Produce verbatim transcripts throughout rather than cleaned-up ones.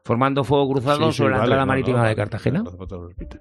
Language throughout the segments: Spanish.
formando fuego cruzado Sí, sí, sobre la vale, entrada no, marítima no, de no, Cartagena. no hace falta que lo repita.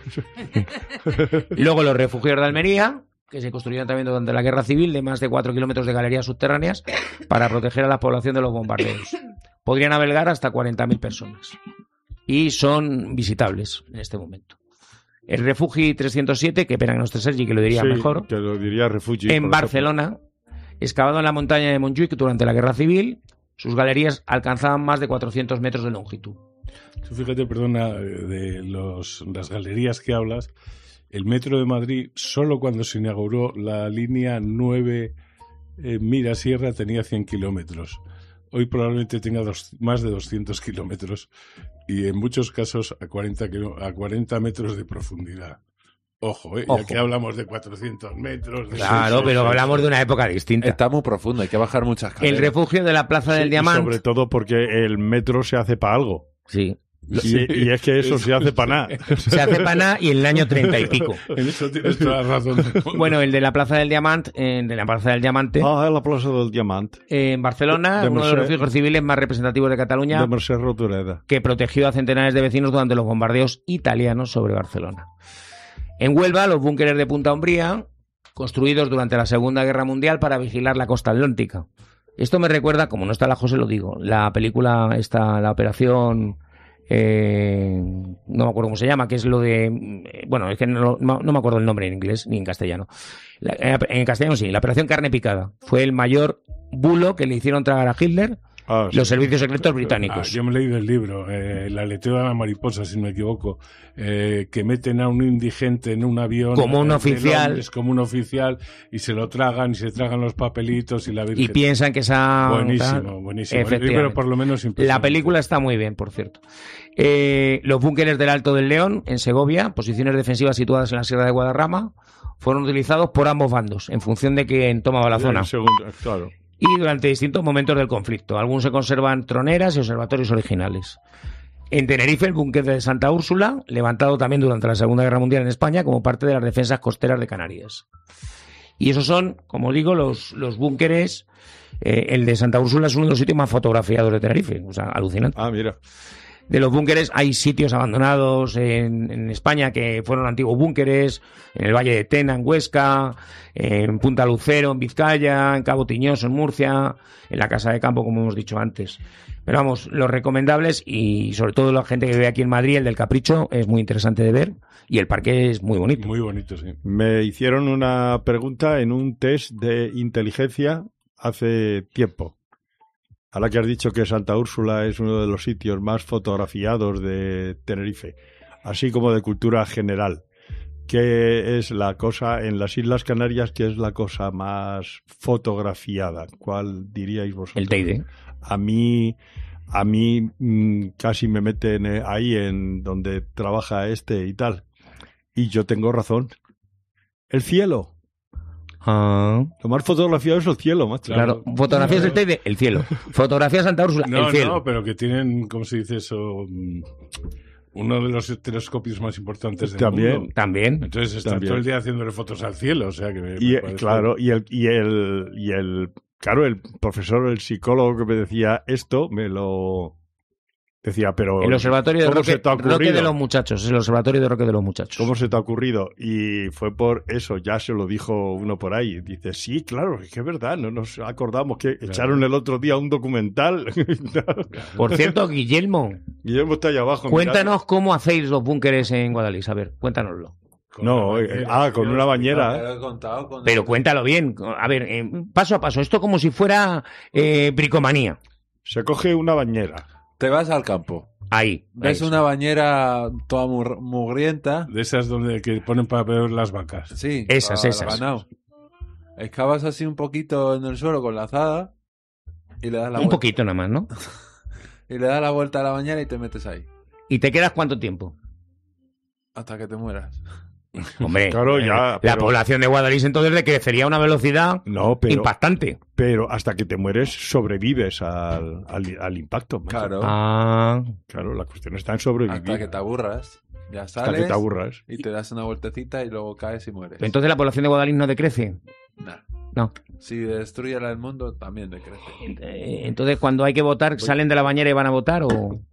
Luego los refugios de Almería, que se construyeron también durante la Guerra Civil, de más de cuatro kilómetros de galerías subterráneas para proteger a la población de los bombardeos. Podrían albergar hasta cuarenta mil personas. Y son visitables en este momento. El Refugi trescientos siete, que pena que no esté Sergi, que lo diría Sí, mejor, que lo diría Refugi. en por Barcelona, excavado en la montaña de Montjuic durante la Guerra Civil, sus galerías alcanzaban más de cuatrocientos metros de longitud. Tú fíjate, perdona, de los, las galerías que hablas, el metro de Madrid, solo cuando se inauguró la línea nueve eh, Mira-Sierra, tenía cien kilómetros. Hoy probablemente tenga dos, más de doscientos kilómetros y en muchos casos a cuarenta, a cuarenta metros de profundidad. Ojo, ¿eh? Ojo. Ya que hablamos de cuatrocientos metros. De Claro, sí, sí, pero sí, hablamos sí. de una época distinta. Está muy profundo, hay que bajar muchas El escaleras. refugio de la Plaza Sí, del y Diamante. sobre todo porque el metro se hace para algo. Sí. Y, y es que eso se hace para nada. Se hace pana y en el año treinta y pico. En eso tienes toda la razón. Bueno, el de la Plaza del Diamante, eh, de la Plaza del Diamante, Ah, en la Plaza del Diamante. eh, en Barcelona, de uno de Mercè. los refugios civiles más representativos de Cataluña, De Mercè Rodoreda. que protegió a centenares de vecinos durante los bombardeos italianos sobre Barcelona. En Huelva, los búnkeres de Punta Umbría, construidos durante la Segunda Guerra Mundial para vigilar la costa atlántica. Esto me recuerda, como no está la José, lo digo, la película, esta, la operación... Eh, no me acuerdo cómo se llama, que es lo de... eh, bueno, es que no, no, no me acuerdo el nombre en inglés ni en castellano. La, en castellano sí, la operación Carne Picada. Fue el mayor bulo que le hicieron tragar a Hitler Ah, sí. los servicios secretos Ah, británicos. yo me he leído el libro, eh, El aleteo de la mariposa, si no me equivoco, eh, que meten a un indigente en un avión. Como un eh, de oficial. Londres, como un oficial, y se lo tragan, y se tragan los papelitos y la Virgen. Y piensan que esa... Buenísimo, buenísimo. El Efectivamente. libro, por lo menos, impresionante. La película está muy bien, por cierto. Eh, los búnkeres del Alto del León, en Segovia, posiciones defensivas situadas en la Sierra de Guadarrama, fueron utilizados por ambos bandos, en función de quién tomaba la zona. El segundo, claro. Y durante distintos momentos del conflicto. Algunos se conservan troneras y observatorios originales. En Tenerife, el búnker de Santa Úrsula, levantado también durante la Segunda Guerra Mundial en España como parte de las defensas costeras de Canarias. Y esos son, como digo, los, los búnkeres. Eh, el de Santa Úrsula es uno de los sitios más fotografiados de Tenerife. O sea, alucinante. Ah, mira. De los búnkeres hay sitios abandonados en, en España que fueron antiguos búnkeres, en el Valle de Tena, en Huesca, en Punta Lucero, en Vizcaya, en Cabo Tiñoso, en Murcia, en la Casa de Campo, como hemos dicho antes. Pero vamos, los recomendables y sobre todo la gente que vive aquí en Madrid, el del Capricho, es muy interesante de ver y el parque es muy bonito. Muy bonito, sí. Me hicieron una pregunta en un test de inteligencia hace tiempo. Ahora que has dicho que Santa Úrsula es uno de los sitios más fotografiados de Tenerife, así como de cultura general, ¿qué es la cosa en las Islas Canarias, qué es la cosa más fotografiada? ¿Cuál diríais vosotros? El Teide. A mí, a mí mmm, casi me meten eh, ahí en donde trabaja este y tal. Y yo tengo razón. El cielo. Ah, Lo más fotografiado es el cielo, macho. claro, fotografías del Teide, el cielo. Fotografías de Santa Úrsula, No, el cielo. no, pero que tienen, ¿cómo se dice eso? Mm, Uno de los telescopios más importantes del También. mundo. También. Entonces están También. todo el día haciéndole fotos al cielo, o sea que me, Y me eh, parece- claro, y el, y el, y el, claro, el profesor, el psicólogo que me decía esto, me lo decía, pero El observatorio de ¿cómo Roque, se te ha Roque ocurrido? de los Muchachos, es el observatorio de Roque de los Muchachos. ¿Cómo se te ha ocurrido? Y fue por eso, ya se lo dijo uno por ahí. Dice, sí, claro, es que es verdad, no nos acordamos que echaron el otro día un documental. Por cierto, Guillermo, Guillermo está allá abajo. cuéntanos cómo hacéis los búnkeres en Guadalix. A ver, cuéntanoslo. Con No, la eh, bañera, ah, con tío, una Te bañera. lo he contado con- Pero cuéntalo bien. A ver, eh, paso a paso. Esto como si fuera eh, bricomanía. Se coge una bañera. Te vas al campo. Ahí. Ves ahí. una bañera toda mur- mugrienta. De esas donde que ponen para beber las vacas. Sí, Esas, para el esas. ganado. Excavas así un poquito en el suelo con la azada y le das la Un vuelta. poquito nada más, ¿no? Y le das la vuelta a la bañera y te metes ahí. ¿Y te quedas cuánto tiempo? Hasta que te mueras. Hombre, Claro, eh, ya, la pero- población de Guadalix entonces decrecería a una velocidad No, pero, impactante. pero hasta que te mueres sobrevives al, al, al impacto. macho. Claro. Ah, Claro, la cuestión está en sobrevivir. Hasta que te aburras. Ya Hasta sales que te aburras. y te das una vueltecita y luego caes y mueres. entonces la población de Guadalix no decrece. Nah. No. Si destruye el mundo, también decrece. Eh, Entonces cuando hay que votar, ¿salen de la bañera y van a votar o...?